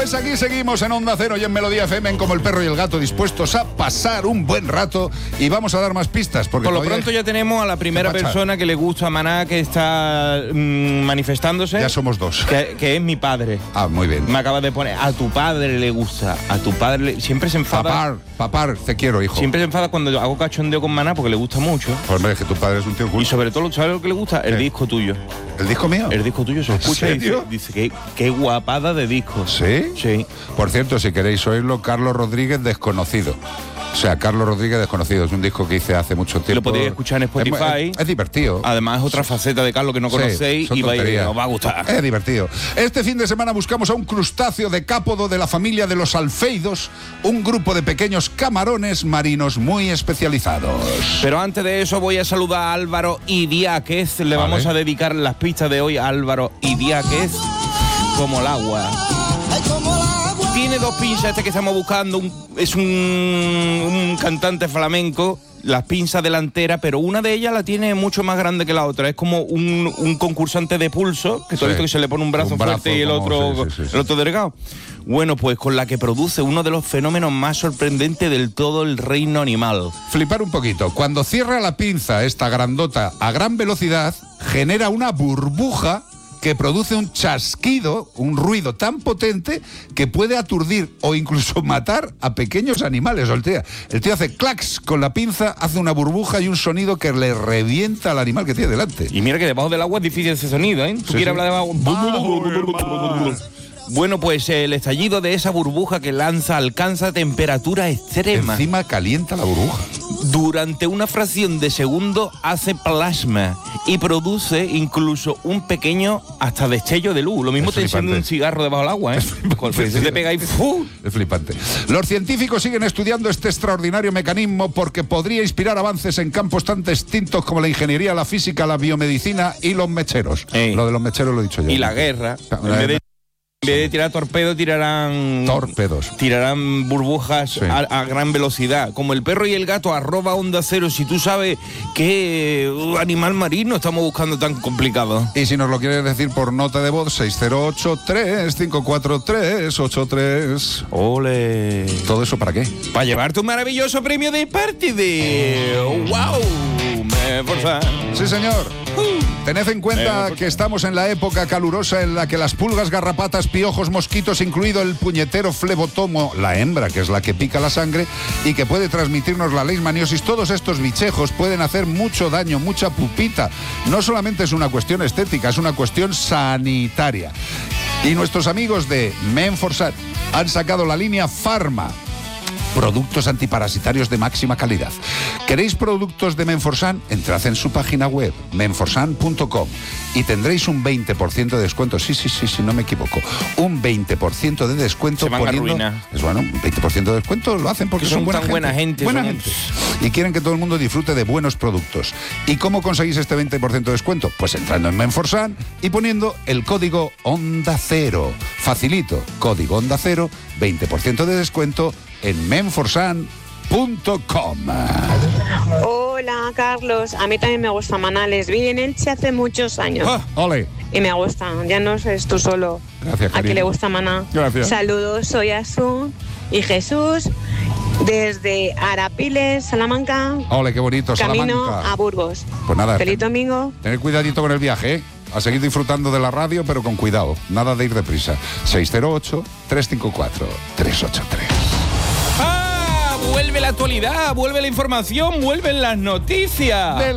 Pues aquí seguimos en Onda Cero y en Melodía FM en Como el Perro y el Gato, dispuestos a pasar un buen rato, y vamos a dar más pistas. Porque por lo pronto ya tenemos a la primera persona que le gusta a Maná, que está manifestándose. Ya somos dos. Que es mi padre. Ah, muy bien. Me acabas de poner, a tu padre le gusta, a tu padre siempre se enfada. Papá, te quiero, hijo. Siempre se enfada cuando hago cachondeo con Maná porque le gusta mucho. Pues hombre, es que tu padre es un tío cool. Y sobre todo, ¿sabes lo que le gusta? El disco tuyo. ¿El disco mío? El disco tuyo se escucha y dice que qué guapada de disco. ¿Sí? Sí. Por cierto, si queréis oírlo, Carlos Rodríguez Desconocido. O sea, Carlos Rodríguez Desconocido. Es un disco que hice hace mucho tiempo. Lo podéis escuchar en Spotify. Es divertido. Además, es otra faceta de Carlos que no conocéis y os va a gustar. Es divertido. Este fin de semana buscamos a un crustáceo decápodo de la familia de los alfeidos, un grupo de pequeños camarones marinos muy especializados. Pero antes de eso voy a saludar a Álvaro Idiáquez. Le vamos a dedicar las pistas de hoy a Álvaro Idiáquez, como el agua. Tiene dos pinzas este que estamos buscando, es un cantante flamenco, las pinzas delanteras, pero una de ellas la tiene mucho más grande que la otra. Es como un concursante de pulso, que tú has visto que se le pone un brazo fuerte y el otro delgado. Bueno, pues con la que produce uno de los fenómenos más sorprendentes del todo el reino animal. Flipar un poquito. Cuando cierra la pinza, esta grandota, a gran velocidad, genera una burbuja que produce un chasquido, un ruido tan potente que puede aturdir o incluso matar a pequeños animales. El tío hace clacs con la pinza, hace una burbuja y un sonido que le revienta al animal que tiene delante. Y mira que debajo del agua es difícil ese sonido, ¿eh? ¿Tú quieres hablar de agua? Bueno, pues el estallido de esa burbuja que lanza alcanza temperatura extrema. Encima calienta la burbuja. Durante una fracción de segundo hace plasma y produce incluso un pequeño hasta destello de luz. Lo mismo te enciende un cigarro debajo del agua, ¿eh? Se te pega y ¡fu! Es flipante. Los científicos siguen estudiando este extraordinario mecanismo porque podría inspirar avances en campos tan distintos como la ingeniería, la física, la biomedicina y los mecheros. Lo de los mecheros lo he dicho yo. Y la guerra. En vez de tirar torpedos, tirarán burbujas a gran velocidad. Como el perro y el gato, @Onda Cero, si tú sabes qué animal marino estamos buscando tan complicado. Y si nos lo quieres decir por nota de voz, 608-354-383. ¡Ole! ¿Todo eso para qué? Para llevarte un maravilloso premio de Party de ¡Wow! Menforsan. Sí, señor. Tened en cuenta que estamos en la época calurosa en la que las pulgas, garrapatas, piojos, mosquitos, incluido el puñetero flebotomo, la hembra, que es la que pica la sangre y que puede transmitirnos la leishmaniosis, todos estos bichejos pueden hacer mucho daño, mucha pupita. No solamente es una cuestión estética, es una cuestión sanitaria. Y nuestros amigos de Menforsan han sacado la línea Pharma, productos antiparasitarios de máxima calidad. ¿Queréis productos de Menforsan? Entrad en su página web, menforsan.com, y tendréis un 20% de descuento. Sí, no me equivoco. Un 20% de descuento. Se van a arruinar. Es bueno, un 20% de descuento lo hacen porque son buena gente. Buena gente. Y quieren que todo el mundo disfrute de buenos productos. ¿Y cómo conseguís este 20% de descuento? Pues entrando en Menforsan y poniendo el código Onda Cero. Facilito, código Onda Cero, 20% de descuento en menforsan.com. Hola, Carlos. A mí también me gusta Maná. Les vi en Elche hace muchos años. ¡Ole! Y me gusta. Ya no eres tú solo. Gracias, a que le gusta Maná. Gracias. Saludos, soy Asun y Jesús desde Arapiles, Salamanca. ¡Ole, qué bonito! Camino Salamanca. a Burgos. Pues nada. Feliz domingo. Tener cuidadito con el viaje, ¿eh? A seguir disfrutando de la radio, pero con cuidado. Nada de ir deprisa. 608-354-383. Vuelve la actualidad, vuelve la información, vuelven las noticias.